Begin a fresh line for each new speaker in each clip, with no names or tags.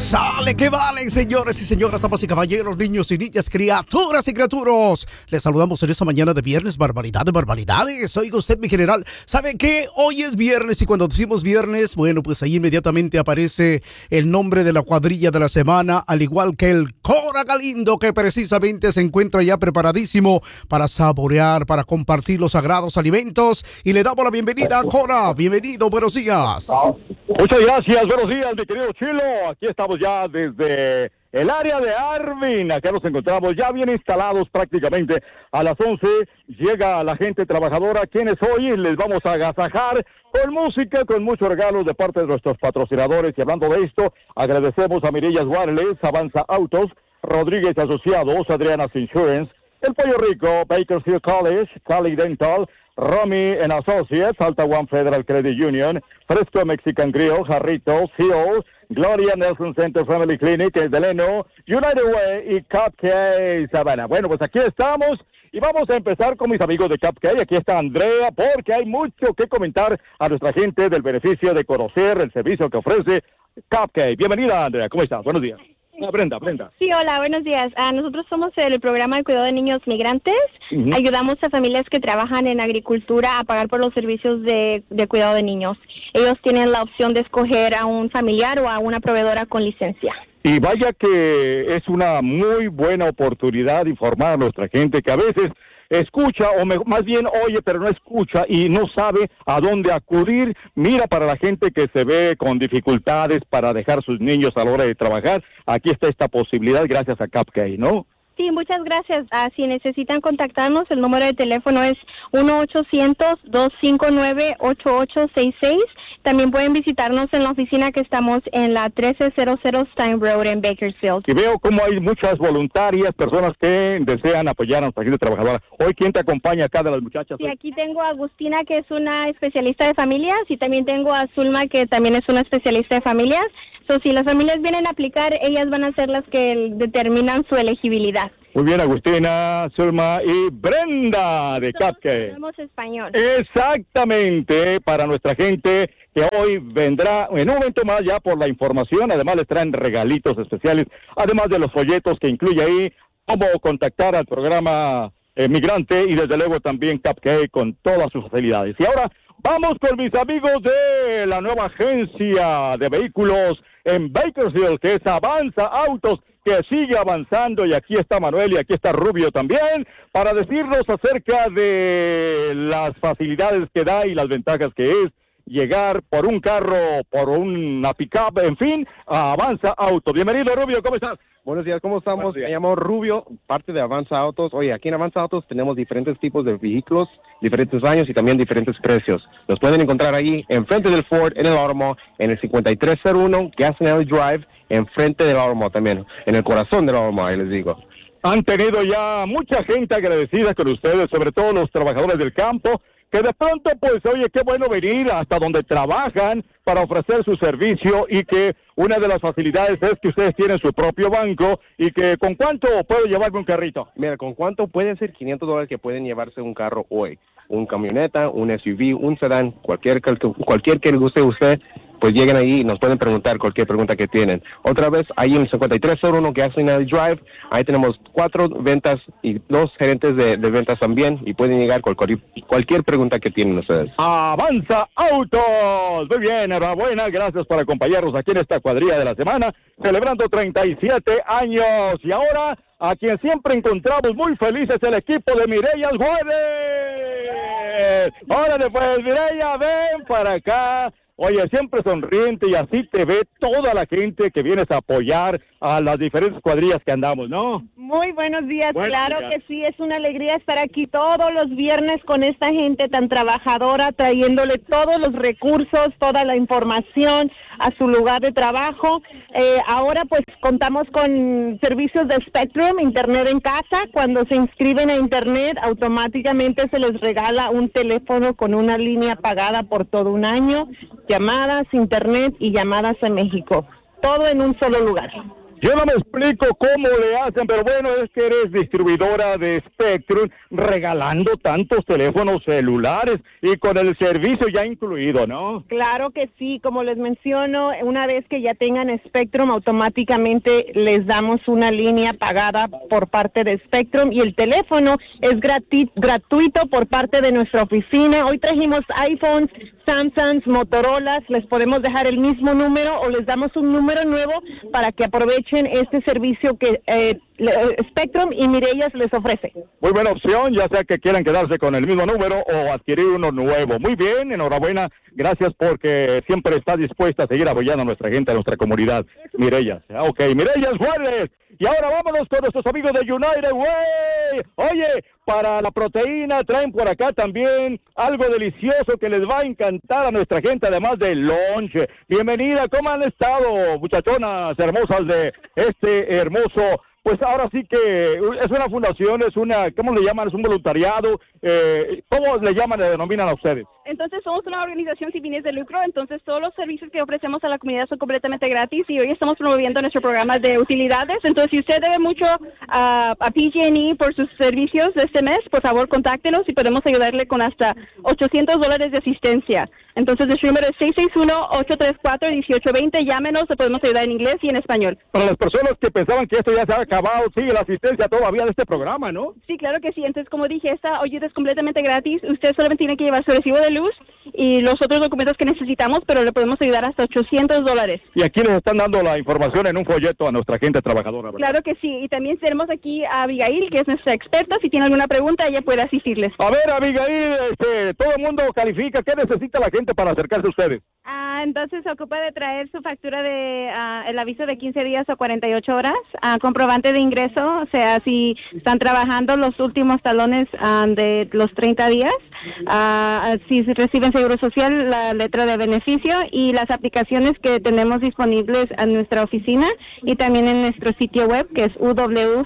Sale que valen, señores y señoras, damas y caballeros, niños y niñas, criaturas y criaturos. Les saludamos en esta mañana de viernes, barbaridad de barbaridades. Oiga usted, mi general, ¿sabe qué? Hoy es viernes y cuando decimos viernes, bueno, pues ahí inmediatamente aparece el nombre de la cuadrilla de la semana, al igual que el Cora Galindo, que precisamente se encuentra ya preparadísimo para saborear, para compartir los sagrados alimentos. Y le damos la bienvenida a Cora. Bienvenido, buenos días.
Muchas gracias, buenos días, mi querido Chilo. Aquí estamos ya desde el área de Arvin. Acá nos encontramos ya bien instalados prácticamente. A las 11 llega la gente trabajadora, quienes hoy les vamos a agasajar con música, con muchos regalos de parte de nuestros patrocinadores. Y hablando de esto, agradecemos a Mireya Wireless, Avanza Autos, Rodríguez Asociados, Adriana's Insurance, El Pollo Rico, Bakersfield College, Cali Dental, Romy & Associates, Alta One Federal Credit Union, Fresco Mexican Grill, Jarritos, Hill, Gloria Nelson Center Family Clinic, El Deleno, United Way y Cupcake Savannah. Bueno, pues aquí estamos y vamos a empezar con mis amigos de Cupcake. Aquí está Andrea, porque hay mucho que comentar a nuestra gente del beneficio de conocer el servicio que ofrece Cupcake. Bienvenida, Andrea, ¿cómo estás? Buenos días. Brenda.
Sí, hola, buenos días. Nosotros somos el programa de cuidado de niños migrantes. Ayudamos a familias que trabajan en agricultura a pagar por los servicios de cuidado de niños. Ellos tienen la opción de escoger a un familiar o a una proveedora con licencia.
Y vaya que es una muy buena oportunidad informar a nuestra gente que a veces escucha, más bien oye, pero no escucha y no sabe a dónde acudir. Mira, para la gente que se ve con dificultades para dejar sus niños a la hora de trabajar, aquí está esta posibilidad gracias a Cupcake, ¿no?
Sí, muchas gracias. Si necesitan contactarnos, el número de teléfono es 1-800-259-8866. También pueden visitarnos en la oficina que estamos en la 1300 Stein Road en Bakersfield.
Y veo como hay muchas voluntarias, personas que desean apoyar a nuestra gente trabajadora. Hoy, ¿quién te acompaña acá de las muchachas?
Sí, aquí tengo a Agustina, que es una especialista de familias, y también tengo a Zulma, que también es una especialista de familias. Si las familias vienen a aplicar, ellas van a ser las que determinan su elegibilidad.
Muy bien, Agustina, Zulma y Brenda de Cupcake.
Hablamos español.
Exactamente, para nuestra gente que hoy vendrá en un momento más ya por la información. Además les traen regalitos especiales, además de los folletos que incluye ahí cómo contactar al programa migrante y desde luego también Cupcake con todas sus facilidades. Y ahora vamos con mis amigos de la nueva agencia de vehículos en Bakersfield, que es Avanza Autos, que sigue avanzando, y aquí está Manuel y aquí está Rubio también, para decirnos acerca de las facilidades que da y las ventajas que es llegar por un carro, por una pick-up, en fin, a Avanza Autos. Bienvenido, Rubio, ¿cómo estás?
Buenos días, ¿cómo estamos? Me llamo Rubio, parte de Avanza Autos. Oye, aquí en Avanza Autos tenemos diferentes tipos de vehículos, diferentes años y también diferentes precios. Los pueden encontrar ahí enfrente del Ford, en el Automall, en el 5301 Gasoline Drive, enfrente del Automall también, en el corazón del Automall, ahí les digo.
Han tenido ya mucha gente agradecida con ustedes, sobre todo los trabajadores del campo, que de pronto, pues, oye, qué bueno venir hasta donde trabajan para ofrecer su servicio, y que una de las facilidades es que ustedes tienen su propio banco, y que ¿con cuánto puedo llevarme un carrito?
Mira, ¿con cuánto pueden ser $500 que pueden llevarse un carro hoy? Un camioneta, un SUV, un sedán, cualquier que le guste a usted, pues lleguen ahí y nos pueden preguntar cualquier pregunta que tienen. Otra vez, ahí en el 5301 Gasoline Drive, ahí tenemos 4 ventas y 2 gerentes de ventas también, y pueden llegar cualquier pregunta que tienen ustedes.
Avanza Autos. Muy bien, enhorabuena, gracias por acompañarnos aquí en esta cuadrilla de la semana, celebrando 37 años. Y ahora, a quien siempre encontramos muy felices, el equipo de Mireya Juárez. Órale pues, Mireya, ven para acá. Oye, siempre sonriente, y así te ve toda la gente que vienes a apoyar a las diferentes cuadrillas que andamos, ¿no?
Muy buenos días, claro que sí, es una alegría estar aquí todos los viernes con esta gente tan trabajadora, trayéndole todos los recursos, toda la información a su lugar de trabajo. Ahora pues contamos con servicios de Spectrum, internet en casa. Cuando se inscriben a internet, automáticamente se les regala un teléfono con una línea pagada por todo un año, llamadas, internet y llamadas a México. Todo en un solo lugar.
Yo no me explico cómo le hacen, pero bueno, es que eres distribuidora de Spectrum, regalando tantos teléfonos celulares y con el servicio ya incluido, ¿no?
Claro que sí, como les menciono, una vez que ya tengan Spectrum, automáticamente les damos una línea pagada por parte de Spectrum y el teléfono es gratuito por parte de nuestra oficina. Hoy trajimos iPhones, Samsungs, Motorolas, les podemos dejar el mismo número o les damos un número nuevo para que aprovechen este servicio que Spectrum y Mirellas les ofrece.
Muy buena opción, ya sea que quieran quedarse con el mismo número o adquirir uno nuevo. Muy bien, enhorabuena, gracias porque siempre está dispuesta a seguir apoyando a nuestra gente, a nuestra comunidad. Mirellas, ok, Mirellas Juárez. Y ahora vámonos con nuestros amigos de United Way. Oye, para la proteína traen por acá también algo delicioso que les va a encantar a nuestra gente, además del lunch. Bienvenida, ¿cómo han estado, muchachonas hermosas de este hermoso? Pues ahora sí que es una fundación, es una, ¿cómo le llaman? Es un voluntariado. ¿Cómo le llaman, le denominan a ustedes?
Entonces somos una organización sin fines de lucro, entonces todos los servicios que ofrecemos a la comunidad son completamente gratis y hoy estamos promoviendo nuestro programa de utilidades. Entonces si usted debe mucho a PG&E por sus servicios de este mes, por favor contáctenos y podemos ayudarle con hasta $800 de asistencia. Entonces nuestro número es 661-834-1820, llámenos, le podemos ayudar en inglés y en español.
Para las personas que pensaban que esto ya se ha acabado, sigue la asistencia todavía de este programa, ¿no?
Sí, claro que sí. Entonces, como dije, esta ayuda es completamente gratis. Usted solamente tiene que llevar su recibo de luz y los otros documentos que necesitamos, pero le podemos ayudar hasta $800.
Y aquí les están dando la información en un folleto a nuestra gente trabajadora, ¿verdad?
Claro que sí. Y también tenemos aquí a Abigail, que es nuestra experta. Si tiene alguna pregunta, ella puede asistirles.
A ver, Abigail, todo el mundo califica. ¿Qué necesita la gente para acercarse a ustedes?
Entonces se ocupa de traer su factura de el aviso de 15 días o 48 horas, comprobante de ingreso, o sea, si están trabajando los últimos talones de los 30 días, si reciben seguro social, la letra de beneficio y las aplicaciones que tenemos disponibles en nuestra oficina y también en nuestro sitio web que es uwcs.org.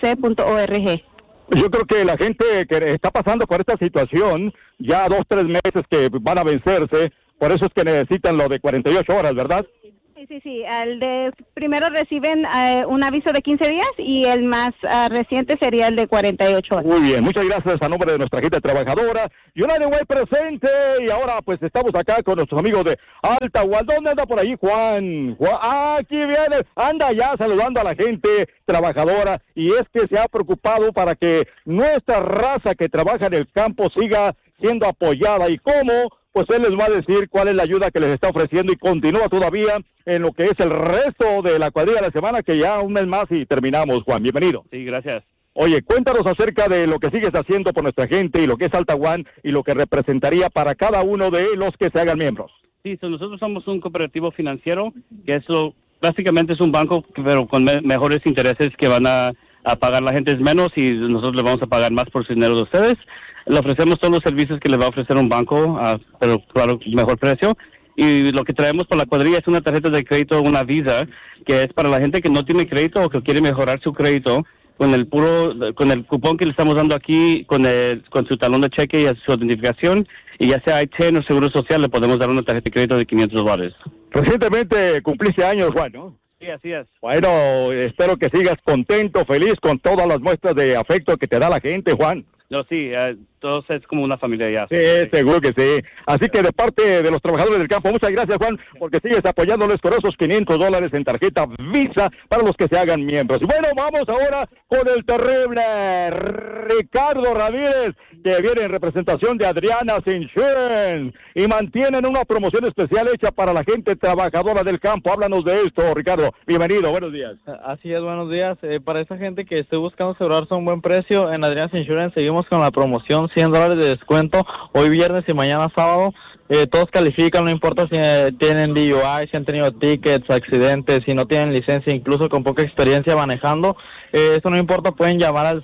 Yo creo que la gente que está pasando por esta situación, ya 2-3 meses que van a vencerse, por eso es que necesitan lo de 48 horas, ¿verdad?
Sí. El de primero reciben un aviso de 15 días y el más reciente sería el de 48 horas.
Muy bien, muchas gracias a nombre de nuestra gente trabajadora. United Way presente y ahora pues estamos acá con nuestros amigos de Altahual. ¿Dónde anda por ahí Juan? Aquí viene, anda ya saludando a la gente trabajadora y es que se ha preocupado para que nuestra raza que trabaja en el campo siga siendo apoyada. ¿Y cómo? Pues él les va a decir cuál es la ayuda que les está ofreciendo y continúa todavía en lo que es el resto de la cuadrilla de la semana, que ya un mes más y terminamos. Juan, bienvenido.
Sí, gracias.
Oye, cuéntanos acerca de lo que sigues haciendo por nuestra gente y lo que es Altahual y lo que representaría para cada uno de los que se hagan miembros.
Sí, nosotros somos un cooperativo financiero, que eso básicamente es un banco, pero con mejores intereses que van a pagar la gente menos y nosotros le vamos a pagar más por su dinero de ustedes. Le ofrecemos todos los servicios que le va a ofrecer un banco, pero claro, mejor precio. Y lo que traemos por la cuadrilla es una tarjeta de crédito, una Visa, que es para la gente que no tiene crédito o que quiere mejorar su crédito, con el cupón que le estamos dando aquí, con su talón de cheque y su identificación, y ya sea ITIN o Seguro Social, le podemos dar una tarjeta de crédito de $500.
Recientemente cumpliste años, Juan, ¿no?
Sí, así es.
Bueno, espero que sigas contento, feliz con todas las muestras de afecto que te da la gente, Juan.
No, sí, todos es como una familia ya.
Sí, seguro que sí. Así que de parte de los trabajadores del campo, muchas gracias, Juan, porque sigues apoyándoles con esos $500 en tarjeta Visa para los que se hagan miembros. Y bueno, vamos ahora con el terrible Ricardo Ramírez, que viene en representación de Adriana's Insurance y mantienen una promoción especial hecha para la gente trabajadora del campo. Háblanos de esto, Ricardo. Bienvenido, buenos días.
Así es, buenos días. Para esa gente que esté buscando asegurarse a un buen precio, en Adriana's Insurance seguimos con la promoción $100 de descuento hoy viernes y mañana sábado. Todos califican, no importa si tienen DUI, si han tenido tickets, accidentes, si no tienen licencia, incluso con poca experiencia manejando. Eso no importa, pueden llamar al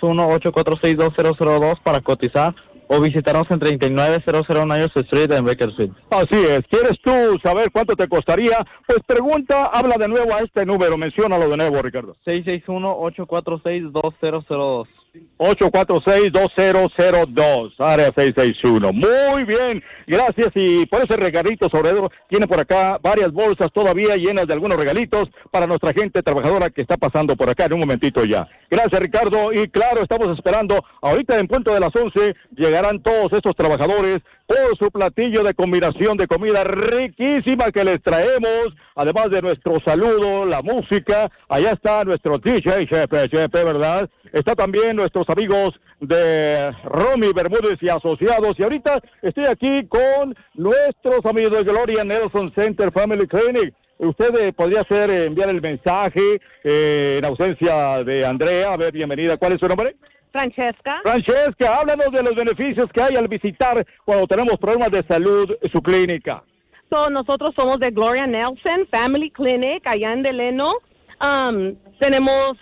661-846-2002 para cotizar o visitarnos en 3900 Niles Street en Bakersfield.
Así es. ¿Quieres tú saber cuánto te costaría? Pues pregunta, habla de nuevo a este número, menciónalo de nuevo, Ricardo.
661-846-2002.
846-2002, área 661. Muy bien, gracias. Y por ese regalito sobre todo, tiene por acá varias bolsas todavía llenas de algunos regalitos para nuestra gente trabajadora que está pasando por acá en un momentito ya. Gracias, Ricardo. Y claro, estamos esperando, ahorita en punto de las 11, llegarán todos estos trabajadores por su platillo de combinación de comida riquísima que les traemos, además de nuestro saludo, la música. Allá está nuestro DJ, jefe, ¿verdad? Está también nuestros amigos de Romy Bermúdez y Asociados. Y ahorita estoy aquí con nuestros amigos de Gloria Nelson Center Family Clinic. Usted podría enviar el mensaje en ausencia de Andrea. A ver, bienvenida. ¿Cuál es su nombre?
Francesca,
háblanos de los beneficios que hay al visitar cuando tenemos problemas de salud su clínica.
nosotros somos de Gloria Nelson Family Clinic, allá en Delano. Tenemos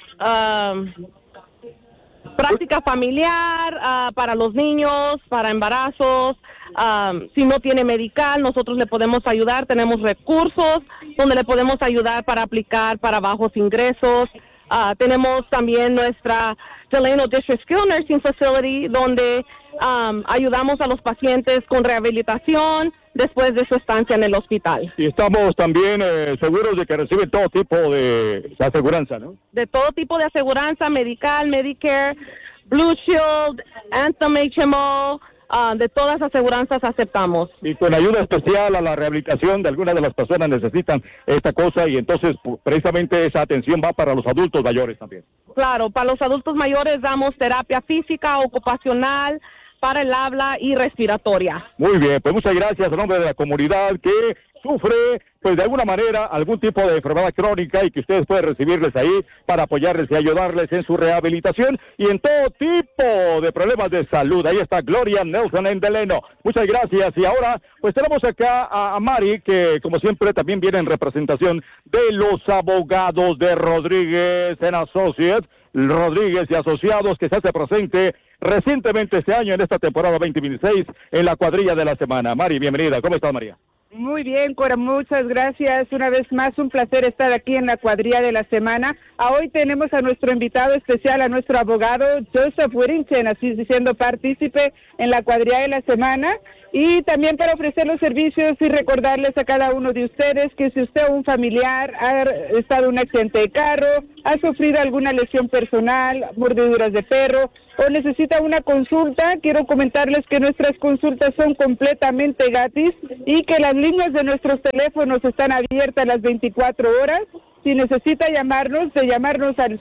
práctica familiar para los niños, para embarazos. Si no tiene medical, nosotros le podemos ayudar. Tenemos recursos donde le podemos ayudar para aplicar para bajos ingresos. Tenemos también nuestra Delano District Skilled Nursing Facility, donde ayudamos a los pacientes con rehabilitación después de su estancia en el hospital.
Y estamos también seguros de que reciben todo tipo de aseguranza, ¿no?
De todo tipo de aseguranza, medical, Medicare, Blue Shield, Anthem HMO, de todas las aseguranzas aceptamos.
Y con ayuda especial a la rehabilitación de algunas de las personas necesitan esta cosa, y entonces precisamente esa atención va para los adultos mayores también.
Claro, para los adultos mayores damos terapia física, ocupacional, para el habla y respiratoria.
Muy bien, pues muchas gracias a nombre de la comunidad que sufre, pues de alguna manera, algún tipo de enfermedad crónica, y que ustedes pueden recibirles ahí para apoyarles y ayudarles en su rehabilitación y en todo tipo de problemas de salud. Ahí está Gloria Nelson en Delano. Muchas gracias. Y ahora, pues tenemos acá a Mari, que como siempre también viene en representación de los abogados de Rodríguez & Associates, Rodríguez y Asociados, que se hace presente recientemente este año en esta temporada 2026 en la cuadrilla de la semana. Mari, bienvenida. ¿Cómo estás, María?
Muy bien, Cora, muchas gracias. Una vez más, un placer estar aquí en la cuadrilla de la semana. Hoy tenemos a nuestro invitado especial, a nuestro abogado Joseph Whittington, así diciendo partícipe en la cuadrilla de la semana. Y también para ofrecer los servicios y recordarles a cada uno de ustedes que si usted o un familiar ha estado en un accidente de carro, ha sufrido alguna lesión personal, mordeduras de perro, o necesita una consulta, quiero comentarles que nuestras consultas son completamente gratis y que las líneas de nuestros teléfonos están abiertas las 24 horas. Si necesita llamarnos, de llamarnos al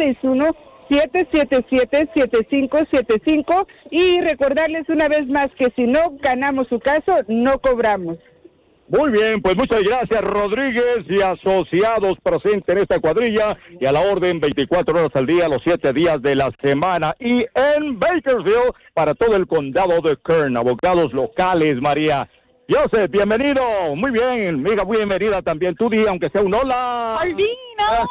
661-777-7575, y recordarles una vez más que si no ganamos su caso, no cobramos.
Muy bien, pues muchas gracias. Rodríguez y Asociados presente en esta cuadrilla y a la orden 24 horas al día, los 7 días de la semana, y en Bakersfield para todo el condado de Kern. Abogados locales, María. Joseph, bienvenido. Muy bien, amiga, bienvenida también. Tú di, aunque sea un hola.
¡Aldina!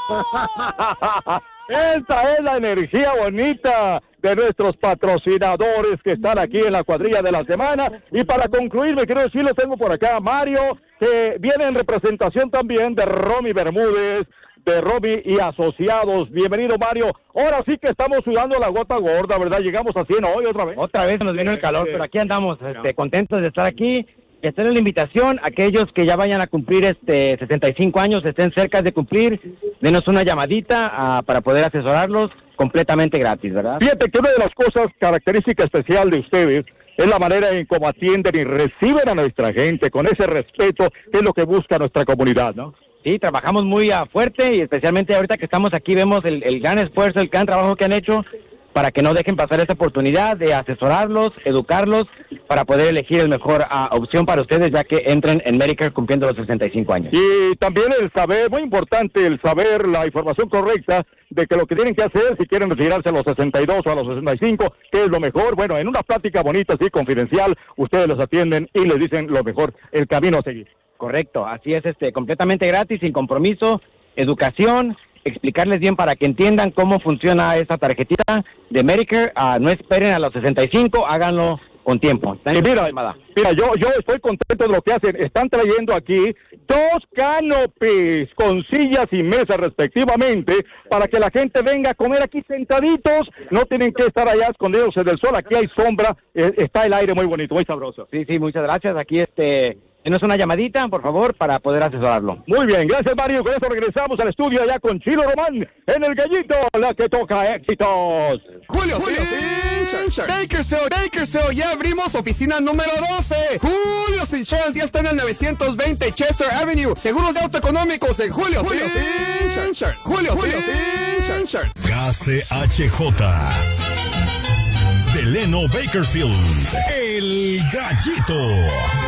Esta es la energía bonita de nuestros patrocinadores que están aquí en la cuadrilla de la semana. Y para concluir, me quiero decir, los tengo por acá a Mario, que viene en representación también de Romy Bermúdez, de Romy y Asociados. Bienvenido, Mario. Ahora sí que estamos sudando la gota gorda, ¿verdad? Llegamos a 100 hoy otra vez.
Otra vez nos vino el calor, pero aquí andamos contentos de estar aquí. Esta es la invitación, aquellos que ya vayan a cumplir 65 años, estén cerca de cumplir, denos una llamadita para poder asesorarlos completamente gratis, ¿verdad?
Fíjate que una de las cosas característica especial de ustedes es la manera en cómo atienden y reciben a nuestra gente, con ese respeto que es lo que busca nuestra comunidad, ¿no?
Sí, trabajamos muy fuerte, y especialmente ahorita que estamos aquí vemos el gran esfuerzo, el gran trabajo que han hecho para que no dejen pasar esta oportunidad de asesorarlos, educarlos, para poder elegir el mejor opción para ustedes, ya que entren en Medicare cumpliendo los 65 años.
Y también el saber, muy importante, el saber la información correcta de que lo que tienen que hacer si quieren retirarse a los 62 o a los 65, qué es lo mejor. Bueno, en una plática bonita, así, confidencial, ustedes los atienden y les dicen lo mejor, el camino a seguir.
Correcto, así es, completamente gratis, sin compromiso, educación, explicarles bien para que entiendan cómo funciona esta tarjetita de Medicare. No esperen a los 65, háganlo con tiempo.
Y mira, yo estoy contento de lo que hacen. Están trayendo aquí 2 canopies con sillas y mesas respectivamente para que la gente venga a comer aquí sentaditos. No tienen que estar allá escondidos del sol. Aquí hay sombra, está el aire muy bonito, muy sabroso.
Sí, muchas gracias. Aquí denos una llamadita, por favor, para poder asesorarlo.
Muy bien, gracias Mario. Con eso regresamos al estudio allá con Chilo Román en El Gallito, la que toca éxitos.
Julio Bakersfield, ya abrimos oficina número 12. Julio's Insurance ya está en el 920 Chester Avenue. Seguros de auto económicos en Julio's Insurance.
KCHJ Delano Bakersfield, El Gallito.